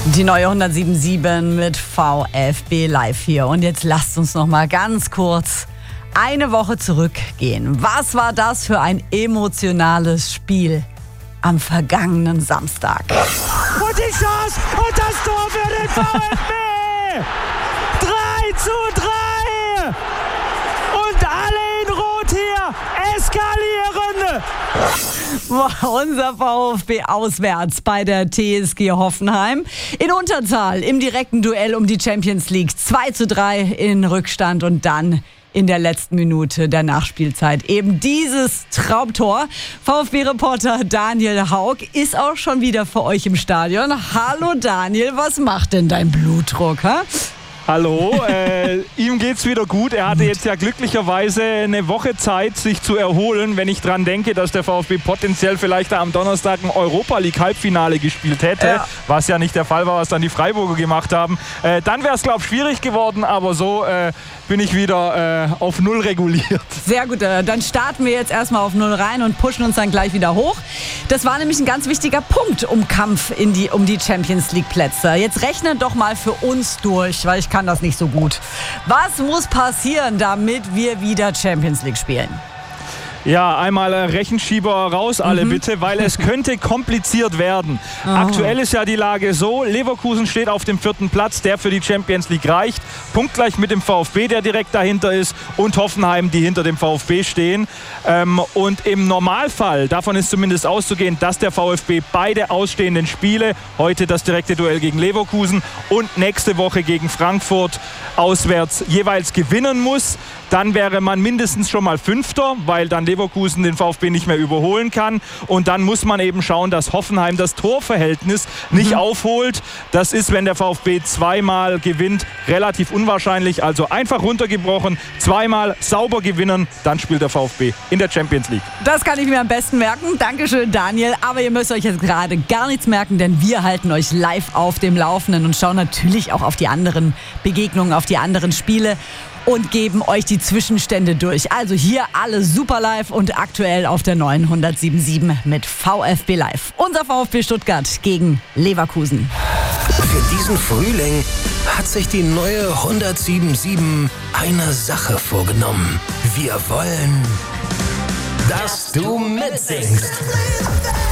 Die neue 107.7 mit VfB Live hier. Und jetzt lasst uns noch mal ganz kurz eine Woche zurückgehen. Was war das für ein emotionales Spiel am vergangenen Samstag? Und die Chance und das Tor für den VfB! 3:3! Und alle in Rot hier eskalieren! Unser VfB auswärts bei der TSG Hoffenheim. In Unterzahl im direkten Duell um die Champions League. 2:3 in Rückstand und dann in der letzten Minute der Nachspielzeit eben dieses Traumtor. VfB-Reporter Daniel Haug ist auch schon wieder für euch im Stadion. Hallo Daniel, was macht denn dein Blutdruck? Ha? Hallo, ihm geht's wieder gut. Er hatte jetzt ja glücklicherweise eine Woche Zeit, sich zu erholen, wenn ich dran denke, dass der VfB potenziell vielleicht am Donnerstag ein Europa-League-Halbfinale gespielt hätte, ja. Was ja nicht der Fall war, was dann die Freiburger gemacht haben. Dann wäre es, glaube ich, schwierig geworden, aber so bin ich wieder auf Null reguliert. Sehr gut, dann starten wir jetzt erstmal auf Null rein und pushen uns dann gleich wieder hoch. Das war nämlich ein ganz wichtiger Punkt im Kampf um die Champions League-Plätze. Jetzt rechne doch mal für uns durch, weil ich kann das nicht so gut. Was muss passieren, damit wir wieder Champions League spielen? Ja, einmal Rechenschieber raus alle bitte, weil es könnte kompliziert werden. Oh. Aktuell ist ja die Lage so, Leverkusen steht auf dem 4. Platz, der für die Champions League reicht. Punktgleich mit dem VfB, der direkt dahinter ist, und Hoffenheim, die hinter dem VfB stehen. Und im Normalfall, davon ist zumindest auszugehen, dass der VfB beide ausstehenden Spiele, heute das direkte Duell gegen Leverkusen und nächste Woche gegen Frankfurt auswärts jeweils gewinnen muss. Dann wäre man mindestens schon mal Fünfter, weil dann Leverkusen den VfB nicht mehr überholen kann. Und dann muss man eben schauen, dass Hoffenheim das Torverhältnis nicht aufholt. Das ist, wenn der VfB zweimal gewinnt, relativ unwahrscheinlich. Also einfach runtergebrochen, zweimal sauber gewinnen, dann spielt der VfB in der Champions League. Das kann ich mir am besten merken. Dankeschön, Daniel. Aber ihr müsst euch jetzt gerade gar nichts merken, denn wir halten euch live auf dem Laufenden und schauen natürlich auch auf die anderen Begegnungen, auf die anderen Spiele und geben euch die Zwischenstände durch. Also hier alle super live und aktuell auf der neuen 107.7 mit VfB Live. Unser VfB Stuttgart gegen Leverkusen. Für diesen Frühling hat sich die neue 107.7 eine Sache vorgenommen. Wir wollen, dass du mitsingst.